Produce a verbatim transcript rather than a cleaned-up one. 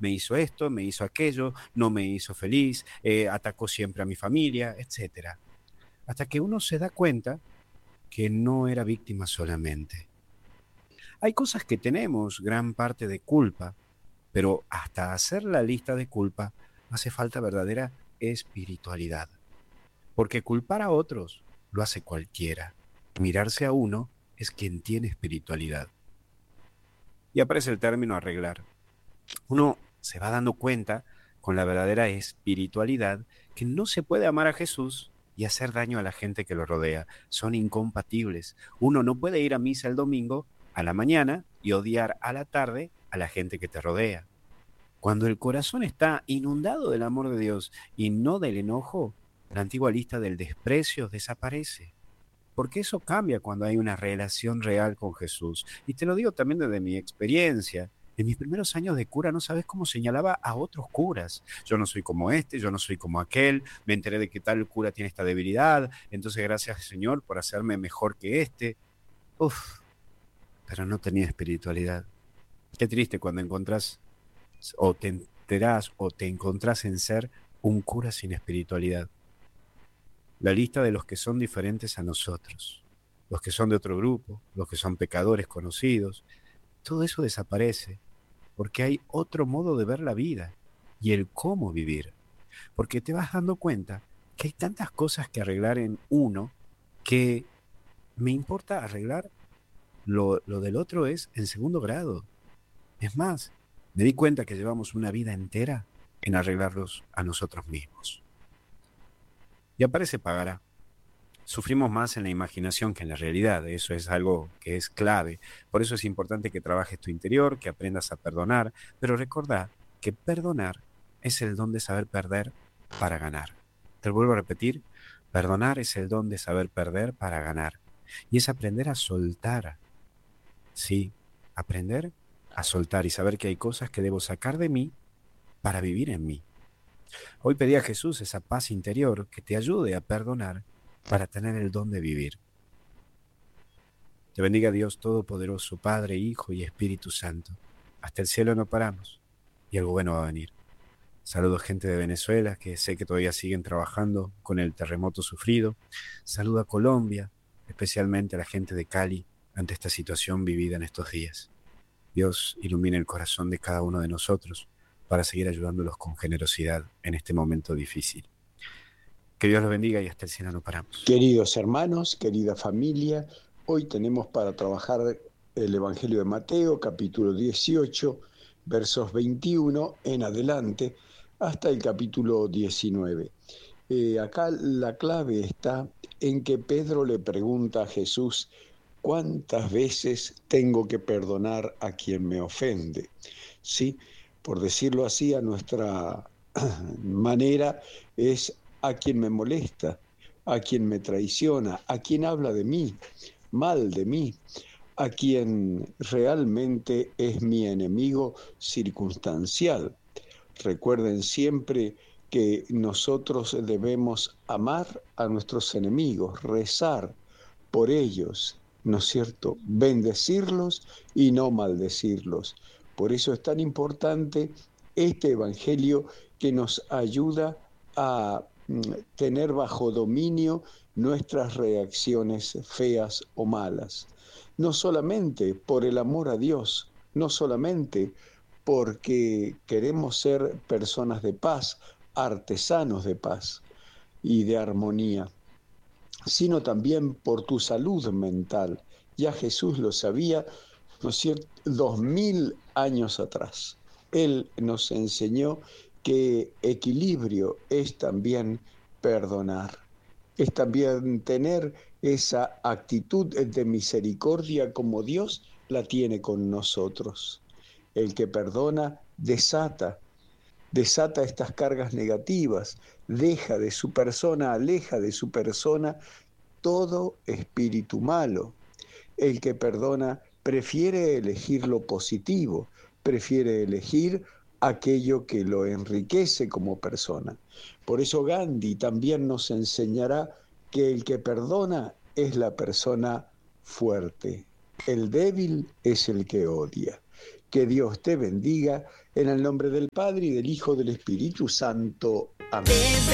me hizo esto, me hizo aquello, no me hizo feliz, eh, atacó siempre a mi familia, etcétera. Hasta que uno se da cuenta que no era víctima solamente. Hay cosas que tenemos gran parte de culpa, pero hasta hacer la lista de culpa hace falta verdadera espiritualidad. Porque culpar a otros lo hace cualquiera. Mirarse a uno es quien tiene espiritualidad. Y aparece el término arreglar. Uno se va dando cuenta con la verdadera espiritualidad que no se puede amar a Jesús y hacer daño a la gente que lo rodea. Son incompatibles. Uno no puede ir a misa el domingo a la mañana y odiar a la tarde a la gente que te rodea. Cuando el corazón está inundado del amor de Dios y no del enojo, la antigua lista del desprecio desaparece. Porque eso cambia cuando hay una relación real con Jesús. Y te lo digo también desde mi experiencia. En mis primeros años de cura no sabes cómo señalaba a otros curas. Yo no soy como este, yo no soy como aquel, me enteré de que tal cura tiene esta debilidad, entonces gracias Señor por hacerme mejor que este. Uf, pero no tenía espiritualidad. Qué triste cuando encontrás o te enterás o te encontrás en ser un cura sin espiritualidad. La lista de los que son diferentes a nosotros, los que son de otro grupo, los que son pecadores conocidos, todo eso desaparece porque hay otro modo de ver la vida y el cómo vivir. Porque te vas dando cuenta que hay tantas cosas que arreglar en uno que me importa arreglar lo, lo del otro es en segundo grado. Es más, me di cuenta que llevamos una vida entera en arreglarlos a nosotros mismos. Y aparece pagará. Sufrimos más en la imaginación que en la realidad, eso es algo que es clave. Por eso es importante que trabajes tu interior, que aprendas a perdonar, pero recordá que perdonar es el don de saber perder para ganar. Te lo vuelvo a repetir, perdonar es el don de saber perder para ganar. Y es aprender a soltar, sí, aprender a soltar y saber que hay cosas que debo sacar de mí para vivir en mí. Hoy pedí a Jesús esa paz interior que te ayude a perdonar para tener el don de vivir. Te bendiga Dios Todopoderoso, Padre, Hijo y Espíritu Santo. Hasta el cielo no paramos y algo bueno va a venir. Saludos gente de Venezuela, que sé que todavía siguen trabajando con el terremoto sufrido. Saludo a Colombia, especialmente a la gente de Cali, ante esta situación vivida en estos días. Dios ilumine el corazón de cada uno de nosotros para seguir ayudándolos con generosidad en este momento difícil. Que Dios los bendiga y hasta el cielo no paramos. Queridos hermanos, querida familia, hoy tenemos para trabajar el Evangelio de Mateo, capítulo dieciocho, versos veintiuno en adelante, hasta el capítulo diecinueve. Eh, acá la clave está en que Pedro le pregunta a Jesús, ¿cuántas veces tengo que perdonar a quien me ofende? Sí, por decirlo así, a nuestra manera es a quien me molesta, a quien me traiciona, a quien habla de mí, mal de mí, a quien realmente es mi enemigo circunstancial. Recuerden siempre que nosotros debemos amar a nuestros enemigos, rezar por ellos, ¿no es cierto? Bendecirlos y no maldecirlos. Por eso es tan importante este evangelio que nos ayuda a tener bajo dominio nuestras reacciones feas o malas. No solamente por el amor a Dios, no solamente porque queremos ser personas de paz, artesanos de paz y de armonía, sino también por tu salud mental. Ya Jesús lo sabía, ¿no es cierto?, dos mil años atrás. Él nos enseñó que equilibrio es también perdonar, es también tener esa actitud de misericordia como Dios la tiene con nosotros. El que perdona desata, desata estas cargas negativas, deja de su persona, aleja de su persona todo espíritu malo. El que perdona prefiere elegir lo positivo, prefiere elegir aquello que lo enriquece como persona. Por eso Gandhi también nos enseñará que el que perdona es la persona fuerte, el débil es el que odia. Que Dios te bendiga, en el nombre del Padre, y del Hijo, y del Espíritu Santo. Amén.